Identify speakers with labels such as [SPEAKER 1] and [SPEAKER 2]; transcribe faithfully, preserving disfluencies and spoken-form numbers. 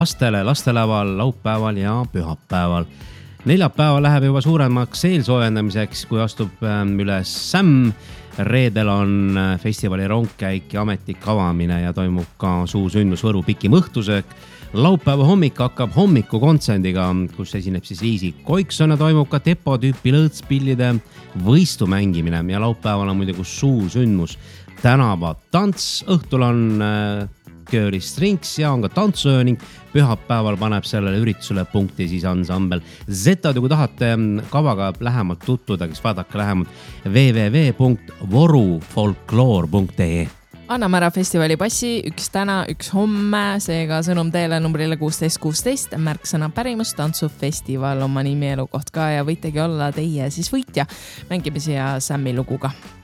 [SPEAKER 1] lastele lastelaval, laupäeval ja pühapäeval. Neljapäeval läheb juba suuremaks eelsoojendamiseks, kui astub üles Sämm. Reedel on festivali rongkäik ja ametlik avamine ja toimub ka suur sündmus Võru pikim õhtusöök. Laupäeva hommik hakkab hommikukontsendiga, kus esineb siis Liisi Koikson ja toimub ka Tepo tüüpi lõõtspillide võistu mängimine. Ja laupäeval on muidugi suur sündmus tänava tants. Õhtul on Kööri Strings ja on ka tantsuöö ning pühapäeval paneb sellele üritusele punkti siis ansambel Zeta. Kui tahate kavaga lähemalt tutvuda, kes vaadake lähemalt w w w punkt voru folkloor punkt e.
[SPEAKER 2] Anname ära festivali passi, üks täna, üks homme, seega sõnum teele numbrile kuusteist kuusteist, märksõna pärimus, tantsufestival, oma nimi elukoht ka ja võitegi olla teie siis võitja. Mängime siia Sämmi luguga.